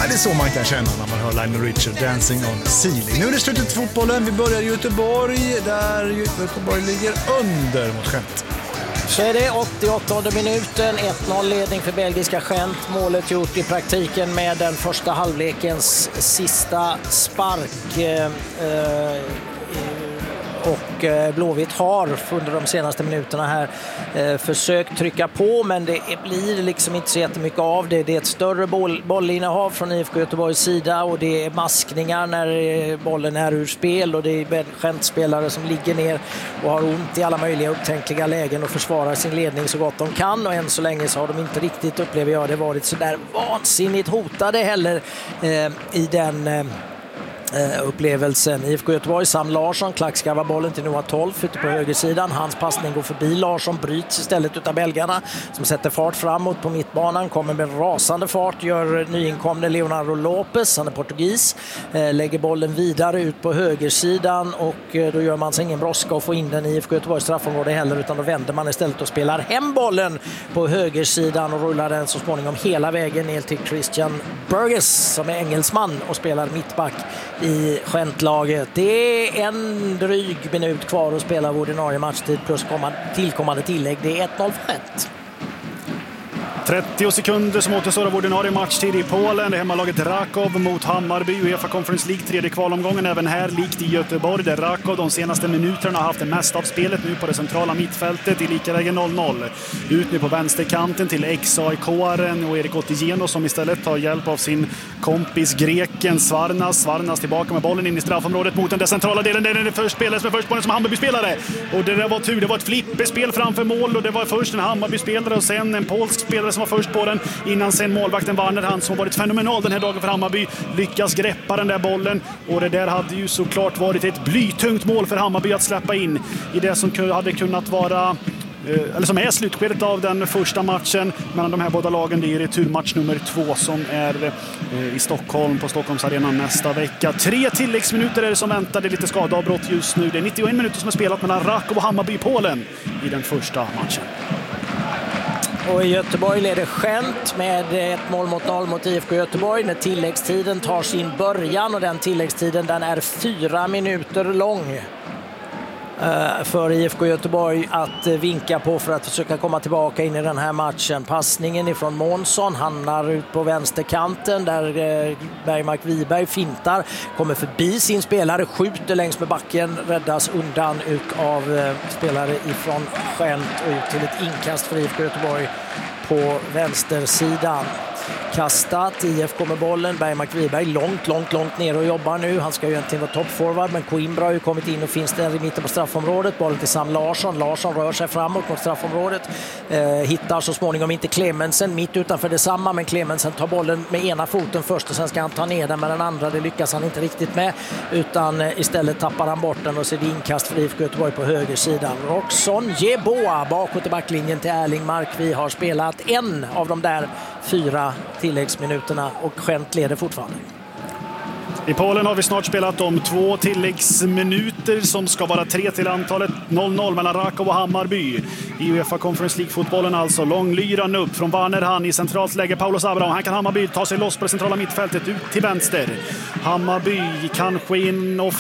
det är så man kan känna när man hör Lionel Richie, Dancing on Ceiling. Nu är det slutet på fotbollen. Vi börjar i Göteborg, där Göteborg ligger under mot Gent. Så är det 88:e minuten, 1-0 ledning för belgiska Gent. Målet gjort i praktiken med den första halvlekens sista spark. Och Blåvitt har under de senaste minuterna här försökt trycka på, men det blir liksom inte så jättemycket av det. Det är ett större bollinnehav från IFK Göteborgs sida och det är maskningar när bollen är ur spel och det är Gent-spelare som ligger ner och har ont i alla möjliga upptänkliga lägen och försvarar sin ledning så gott de kan, och än så länge så har de inte riktigt, upplever jag, det varit så där vansinnigt hotade heller i den upplevelsen. IFK Göteborg, Sam Larsson klackskarvar bollen till Noah Tolf ute på högersidan. Hans passning går förbi Larsson, bryts istället utav belgarna som sätter fart framåt på mittbanan, kommer med rasande fart, gör nyinkomne Leonardo Lopez, han är portugis, lägger bollen vidare ut på högersidan och då gör man sig ingen brådska att få in den i IFK Göteborgs straffområde heller, utan då vänder man istället och spelar hem bollen på högersidan och rullar den så småningom hela vägen ner till Christian Burgess som är engelsman och spelar mittback i Gent-laget. Det är en dryg minut kvar att spela av ordinarie matchtid plus tillkommande tillägg. Det är 1-0 för Gent. 30 sekunder som återstår av ordinarie matchtid i Polen. Det är hemmalaget Raków mot Hammarby, UEFA Conference League, tredje kvalomgången. Även här likt i Göteborg där Raków de senaste minuterna har haft det mesta av spelet nu på det centrala mittfältet i likaläge 0-0. Ut nu på vänsterkanten till ex-AIK-aren och Erik Otigeno som istället tar hjälp av sin kompis greken Svarnas tillbaka med bollen in i straffområdet mot den där centrala delen. Det är den första spelare som är först på den som Hammarby-spelare. Och det där var tur, det var ett flipperspel framför mål och det var först en Hammarby-spelare och sen en polsk spelare som var först på den innan sen målvakten Warner, han som varit fenomenal den här dagen för Hammarby, lyckas greppa den där bollen, och det där hade ju såklart varit ett blytungt mål för Hammarby att släppa in i det som hade kunnat vara eller som är slutskedet av den första matchen mellan de här båda lagen. Det är returmatch nummer 2 som är i Stockholm på Stockholmsarenan nästa vecka. 3 tilläggsminuter är det som väntar. Det är lite skadeavbrott just nu. Det är 91 minuter som är spelat mellan Raków och Hammarby i Polen i den första matchen. Och i Göteborg leder Gent med 1-0 mot IFK Göteborg när tilläggstiden tar sin början, och den tilläggstiden den är 4 minuter lång för IFK Göteborg att vinka på för att försöka komma tillbaka in i den här matchen. Passningen ifrån Månsson hamnar ut på vänsterkanten där Bergmark Wiberg fintar, kommer förbi sin spelare, skjuter längs med backen, räddas undan av spelare ifrån Gent och ut till ett inkast för IFK Göteborg på vänstersidan. Kastat, IF kommer bollen, Bergmark Wiberg långt ner och jobbar nu. Han ska ju egentligen vara toppforward, men Coimbra har ju kommit in och finns där i mitten på straffområdet. Bollen till Sam Larsson. Larsson rör sig framåt mot straffområdet. Hittar så småningom inte Clemensen mitt utanför detsamma, men Clemensen tar bollen med ena foten först och sen ska han ta ner den med den andra. Det lyckas han inte riktigt med, utan istället tappar han bort den och ser det inkast för IFK Göteborg på högersidan. Roxon Jeboa bakåt i backlinjen till Erlingmark. Vi har spelat en av de där 4 tilläggsminuterna och Gent leder fortfarande. I Polen har vi snart spelat om 2 tilläggsminuter som ska vara 3 till antalet. 0-0 mellan Raków och Hammarby. I UEFA Conference League-fotbollen alltså. Långlyran upp från Warner, han i centralt läge. Paulos Abraham, här kan Hammarby ta sig loss på det centrala mittfältet ut till vänster. Hammarby kanske in